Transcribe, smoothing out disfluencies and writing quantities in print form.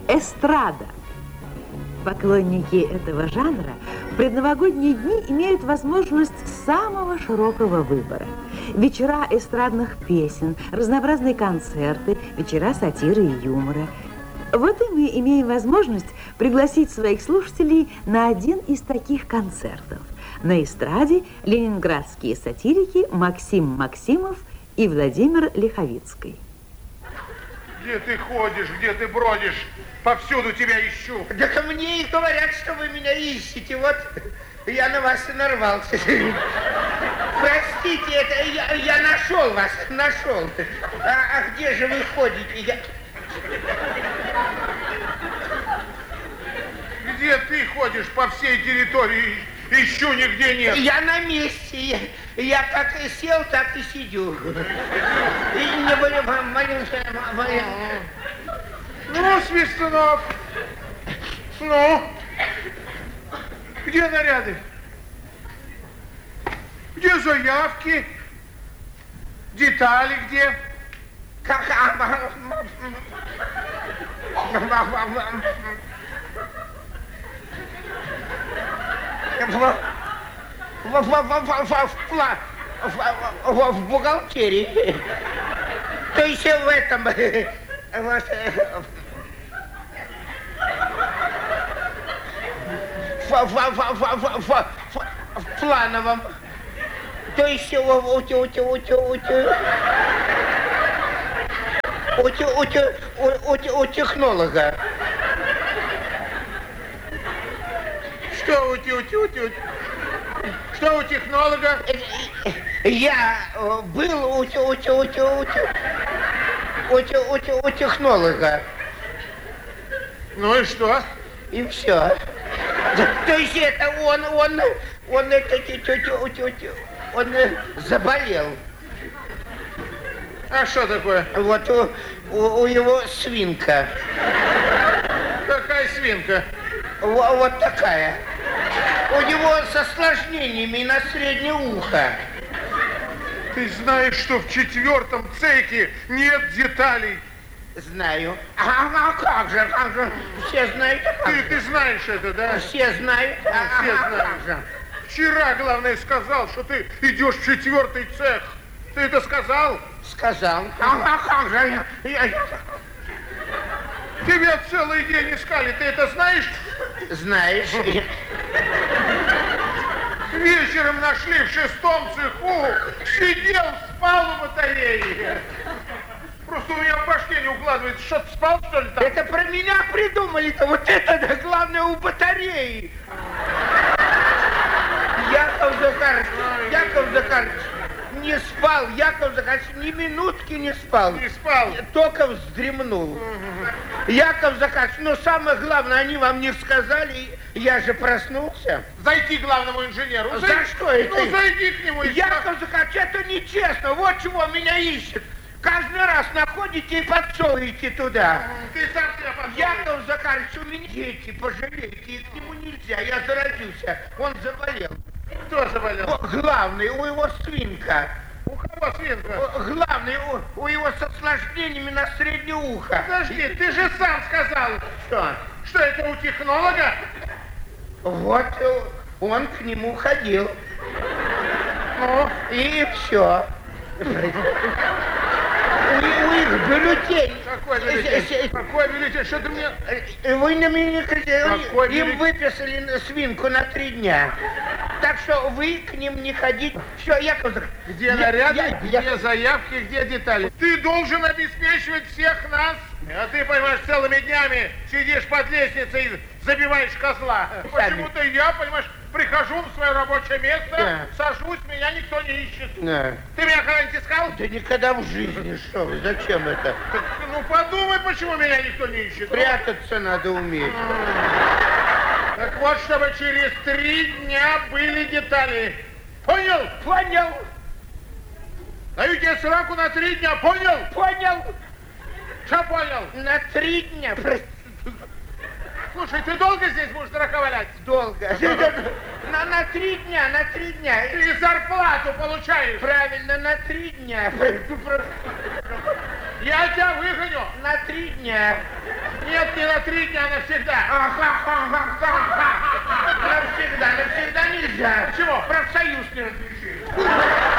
Эстрада. Поклонники этого жанра в предновогодние дни имеют возможность самого широкого выбора. Вечера эстрадных песен, разнообразные концерты, вечера сатиры и юмора. Вот и мы имеем возможность пригласить своих слушателей на один из таких концертов. На эстраде ленинградские сатирики Максим Максимов и Владимир Лиховицкий. Где ты ходишь, где ты бродишь? Повсюду тебя ищу. Да ко мне и говорят, что вы меня ищете. Вот я на вас и нарвался. Простите, это я нашел вас, нашел. А где же вы ходите? Где ты ходишь по всей территории? Ищу, нигде нет. Я на месте. Я как сел, так и сидю. И не болю. Ну, Свистунов, ну, где наряды? Где заявки? Детали где? В бухгалтерии. То есть в этом... В плановом. То есть у технолога. Что Что у технолога? Я был у технолога. Ну и что? И все. То есть это он заболел. А что такое? Вот у его свинка. Какая свинка? Вот такая. У него с осложнениями на среднее ухо. Ты знаешь, что в 4-м цехе нет деталей? Знаю. А как же? Все знают. Ты знаешь это, да? Все знают. Все знают. Вчера, главное, сказал, что ты идешь в 4-й цех. Ты это сказал? Сказал. А как же? Тебя целый день искали, ты это знаешь? Знаешь. Вечером нашли в 6-м цеху, сидел, спал у батареи. Просто у меня в башке не укладывается, что ты спал, что ли, там? Это про меня придумали-то, вот это, да, главное, у батареи. Яков Захарович, не спал, Яков Захарович, ни минутки не спал. Не спал? Только вздремнул. Яков Захарович, но самое главное, они вам не сказали, я же проснулся. Зайди к главному инженеру. За что это? Ну, зайди к нему. Яков Захарович, это нечестно, вот чего меня ищет. Каждый раз находите и подсовываете туда. Ты сам себя подсовываешь. Яков Захарович, у меня дети, пожалейте, и к нему нельзя, я заразился, он заболел. Кто заболел? Главный, у его свинка. У кого свинка? Главный, у его с осложнениями на среднее ухо. Подожди, ты же сам сказал. Что? Что это у технолога? Вот он к нему ходил. Ну? И все. У их бюллетень. Какой бюллетень? Какой бюллетень? Что ты мне... Вы на меня... Какой Им бюллетень? выписали свинку на 3 дня. Так что вы к ним не ходите. Все, Яков Захарович. Где наряды, где заявки, где детали? Ты должен обеспечивать всех нас. А ты, понимаешь, целыми днями сидишь под лестницей и забиваешь козла. Почему-то я, понимаешь, прихожу на свое рабочее место, сажусь, меня никто не ищет. Ты меня когда-нибудь искал? Да никогда в жизни, что вы, зачем это? Так, ну подумай, почему меня никто не ищет. Прятаться надо уметь. Так вот, чтобы через 3 дня были детали. Понял? Понял. Даю тебе сроку на 3 дня, понял? Понял. Что понял? На 3 дня. Слушай, ты долго здесь будешь драковалять? Долго. На 3 дня, на 3 дня. Ты зарплату получаешь. Правильно, на 3 дня. Я тебя выгоню. На 3 дня. Нет, не на 3 дня, а навсегда. Навсегда нельзя. Чего? Профсоюз не разрешил.